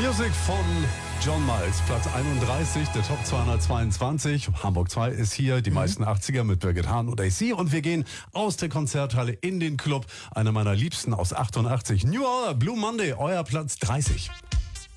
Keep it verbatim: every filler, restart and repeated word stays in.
Music von John Miles, Platz einunddreißig, der Top zweihundertzweiundzwanzig. Hamburg zwei ist hier, die meisten achtziger mit Birgit Hahn und A C. Und wir gehen aus der Konzerthalle in den Club. Einer meiner Liebsten aus achtundachtzig. New Order, Blue Monday, euer Platz dreißig.